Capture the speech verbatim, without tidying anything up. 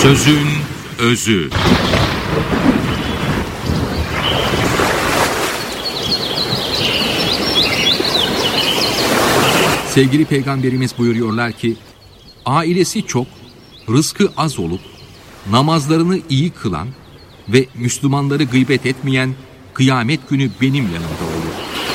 Sözün özü. Sevgili Peygamberimiz buyuruyorlar ki, ailesi çok, rızkı az olup, namazlarını iyi kılan ve Müslümanları gıybet etmeyen kıyamet günü benim yanımda